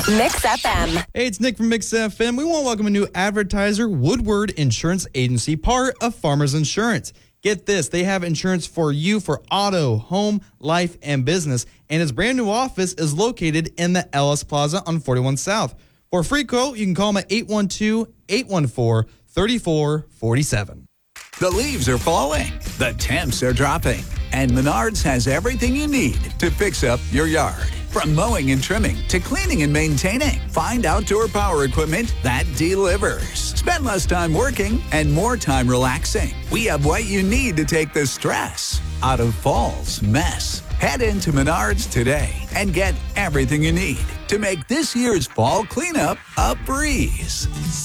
Mix FM. Hey, it's Nick from Mix FM. We want to welcome a new advertiser, Woodward Insurance Agency, part of Farmers Insurance. Get this, they have insurance for you for auto, home, life, and business, and its brand new office is located in the Ellis Plaza on 41 South. For a free quote, you can call them at 812-814-3447. The leaves are falling, the temps are dropping, and Menards has everything you need to fix up your yard. From mowing and trimming to cleaning and maintaining, find outdoor power equipment that delivers. Spend less time working and more time relaxing. We have what you need to take the stress out of fall's mess. Head into Menards today and get everything you need to make this year's fall cleanup a breeze.